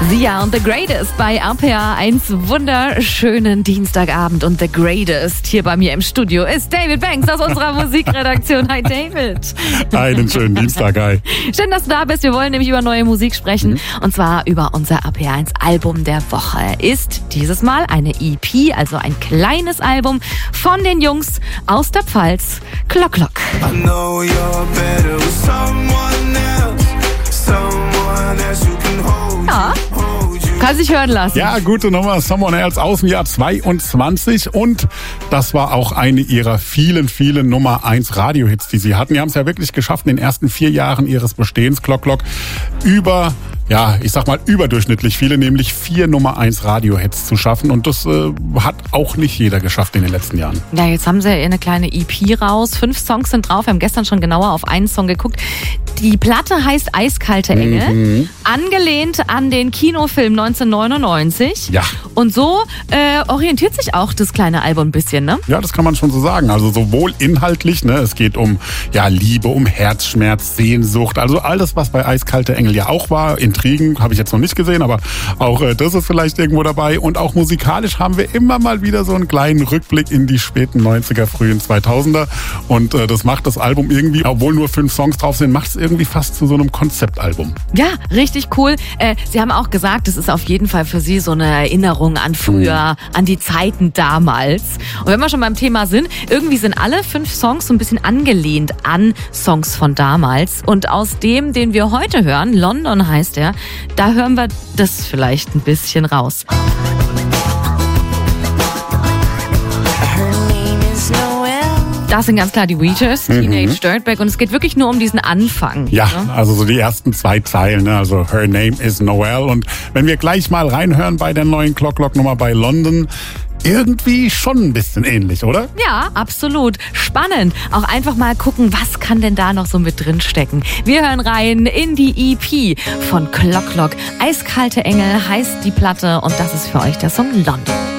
Sia und The Greatest bei RPA 1. Wunderschönen Dienstagabend. Und The Greatest hier bei mir im Studio ist David Banks aus unserer Musikredaktion. Hi David. Einen schönen Dienstag, hi. Schön, dass du da bist. Wir wollen nämlich über neue Musik sprechen. Und zwar über unser RPA 1 Album der Woche. Ist dieses Mal eine EP, also ein kleines Album von den Jungs aus der Pfalz. Klock Klock. I know you're better with someone else who can hold Ja. you. Kann sich hören lassen. Ja, gute Nummer, Someone Else aus dem Jahr 22 und das war auch eine ihrer vielen, vielen Nummer 1 Radiohits, die sie hatten. Die haben es ja wirklich geschafft, in den ersten 4 Jahren ihres Bestehens, Klock Klock, überdurchschnittlich viele, nämlich 4 Nummer 1 Radiohits zu schaffen und das hat auch nicht jeder geschafft in den letzten Jahren. Ja, jetzt haben sie eine kleine EP raus. 5 Songs sind drauf. Wir haben gestern schon genauer auf einen Song geguckt. Die Platte heißt Eiskalte Engel, angelehnt an den Kinofilm 1999. Ja. Und so orientiert sich auch das kleine Album ein bisschen, ne? Ja, das kann man schon so sagen. Also sowohl inhaltlich, ne, es geht um Liebe, um Herzschmerz, Sehnsucht, also alles, was bei Eiskalte Engel ja auch war. Intrigen habe ich jetzt noch nicht gesehen, aber auch das ist vielleicht irgendwo dabei. Und auch musikalisch haben wir immer mal wieder so einen kleinen Rückblick in die späten 90er, frühen 2000er. Und das macht das Album irgendwie, obwohl nur 5 Songs drauf sind, macht es irgendwie fast zu so einem Konzeptalbum. Ja, richtig cool. Sie haben auch gesagt, es ist auf jeden Fall für Sie so eine Erinnerung an früher, an die Zeiten damals. Und wenn wir schon beim Thema sind, irgendwie sind alle 5 Songs so ein bisschen angelehnt an Songs von damals. Und aus dem, den wir heute hören, London heißt er, da hören wir das vielleicht ein bisschen raus. Das sind ganz klar die Weezer, Teenage Dirtbag, und es geht wirklich nur um diesen Anfang. Ja, Ne? also so die ersten 2 Zeilen, ne? Also Her Name is Noel. Und wenn wir gleich mal reinhören bei der neuen Klock Klock Nummer bei London, irgendwie schon ein bisschen ähnlich, oder? Ja, absolut. Spannend. Auch einfach mal gucken, was kann denn da noch so mit drin stecken. Wir hören rein in die EP von Klock Klock. Eiskalte Engel heißt die Platte und das ist für euch der Song London.